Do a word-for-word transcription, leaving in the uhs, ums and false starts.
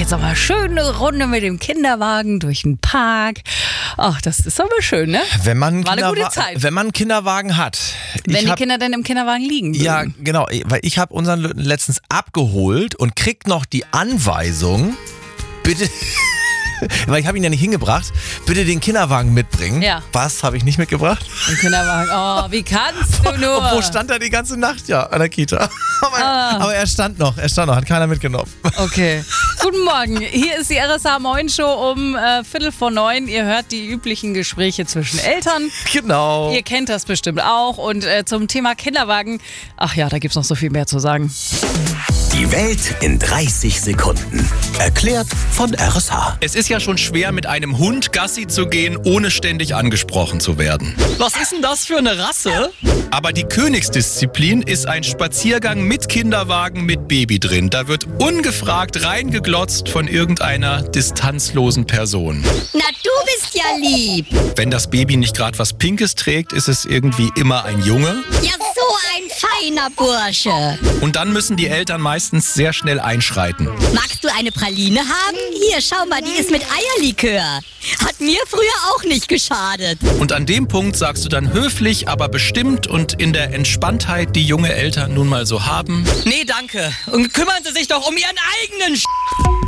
jetzt aber schön eine Runde mit dem Kinderwagen durch den Park. Ach, das ist aber schön, ne? Wenn man, War eine Kinderwa- gute Zeit. wenn man einen Kinderwagen hat. Wenn Ich die hab, Kinder denn im Kinderwagen liegen würden. Ja, genau, weil ich habe unseren letztens abgeholt und krieg noch die Anweisung, bitte, weil ich habe ihn ja nicht hingebracht, bitte den Kinderwagen mitbringen. Ja. Was habe ich nicht mitgebracht? Im Kinderwagen. Oh, wie kannst du nur? Obwohl stand er die ganze Nacht ja an der Kita. Aber, Ah. aber er stand noch, er stand noch, hat keiner mitgenommen. Okay. Guten Morgen. Hier ist die R S H Moin Show um äh, Viertel vor neun. Ihr hört die üblichen Gespräche zwischen Eltern. Genau. Ihr kennt das bestimmt auch. Und äh, zum Thema Kinderwagen, ach ja, da gibt's noch so viel mehr zu sagen. Die Welt in dreißig Sekunden. Erklärt von R S H. Es ist ja schon schwer, mit einem Hund Gassi zu gehen, ohne ständig angesprochen zu werden. Was ist denn das für eine Rasse? Aber die Königsdisziplin ist ein Spaziergang mit Kinderwagen mit Baby drin. Da wird ungefragt reingeglotzt von irgendeiner distanzlosen Person. Na, du bist ja lieb. Wenn das Baby nicht gerade was Pinkes trägt, ist es irgendwie immer ein Junge. Ja, so ein feiner Bursche. Und dann müssen die Eltern meistens sehr schnell einschreiten. Magst du eine Praline haben? Hier, schau mal, die ist mit Eierlikör. Hat mir früher auch nicht geschadet. Und an dem Punkt sagst du dann höflich, aber bestimmt und in der Entspanntheit, die junge Eltern nun mal so haben: Nee, danke. Und kümmern Sie sich doch um Ihren eigenen Sch